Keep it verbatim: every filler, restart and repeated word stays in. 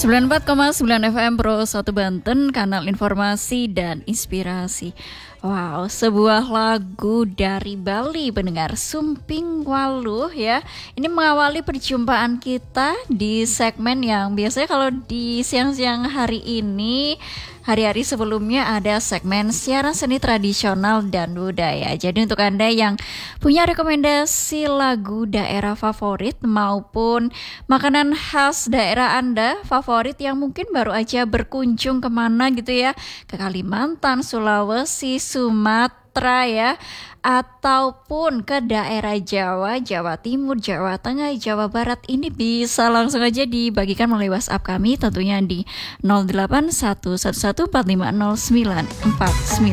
sembilan puluh empat koma sembilan F M Pro satu Banten, kanal informasi dan inspirasi. Wow, sebuah lagu dari Bali pendengar, Sumping Waluh ya. Ini mengawali perjumpaan kita di segmen yang biasanya kalau di siang-siang hari ini, hari-hari sebelumnya ada segmen siaran seni tradisional dan budaya. Jadi untuk Anda yang punya rekomendasi lagu daerah favorit maupun makanan khas daerah Anda favorit yang mungkin baru aja berkunjung kemana gitu ya, ke Kalimantan, Sulawesi, Sumatera ya, ataupun ke daerah Jawa, Jawa Timur, Jawa Tengah, Jawa Barat, ini bisa langsung aja dibagikan melalui WhatsApp kami tentunya di nol delapan satu satu satu empat lima nol sembilan empat sembilan.